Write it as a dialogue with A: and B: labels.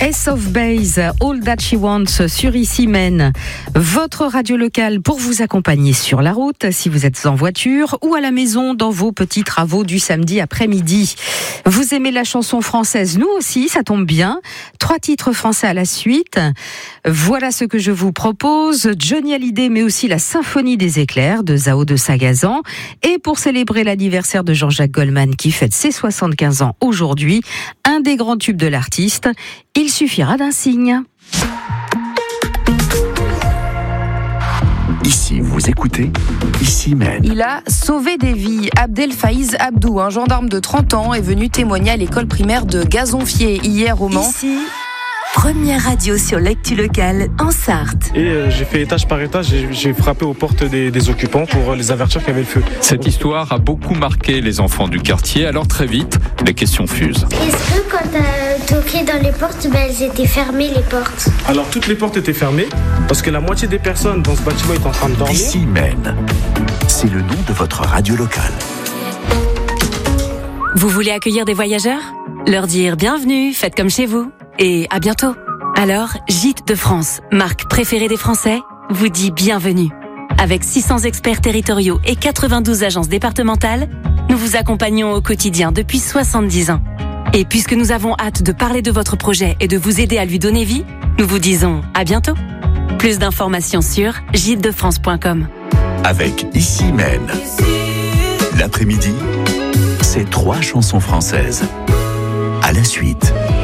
A: Ace of Base, All That She Wants sur Ici Mène, votre radio locale pour vous accompagner sur la route si vous êtes en voiture ou à la maison dans vos petits travaux du samedi après-midi. Vous aimez la chanson française, nous aussi, ça tombe bien. 3 titres français à la suite. Voilà ce que je vous propose. Johnny Hallyday, mais aussi la Symphonie des éclairs de Zao de Sagazan. Et pour célébrer l'anniversaire de Jean-Jacques Goldman qui fête ses 75 ans aujourd'hui, un des grands tubes de l'artiste, il suffira d'un signe.
B: Ici, vous écoutez Ici Mène.
C: Il a sauvé des vies. Abdel Faiz Abdou, un gendarme de 30 ans, est venu témoigner à l'école primaire de Gazonfier hier au Mans.
D: Ici, première radio sur l'actu locale en Sarthe.
E: Et j'ai fait étage par étage, j'ai frappé aux portes des occupants pour les avertir qu'il y avait le feu.
F: Cette histoire a beaucoup marqué les enfants du quartier, alors très vite, les questions fusent.
G: Est-ce que quand t'as toqué dans les portes, elles étaient fermées les portes?
E: Alors toutes les portes étaient fermées, parce que la moitié des personnes dans ce bâtiment étaient en train de dormir.
B: Ici Mène, c'est le nom de votre radio locale.
D: Vous voulez accueillir des voyageurs? Leur dire bienvenue, faites comme chez vous. Et à bientôt. Alors, Gîtes de France, marque préférée des Français, vous dit bienvenue. Avec 600 experts territoriaux et 92 agences départementales, nous vous accompagnons au quotidien depuis 70 ans. Et puisque nous avons hâte de parler de votre projet et de vous aider à lui donner vie, nous vous disons à bientôt. Plus d'informations sur gîtesdefrance.com.
B: Avec Ici Mène. L'après-midi, c'est 3 chansons françaises. À la suite.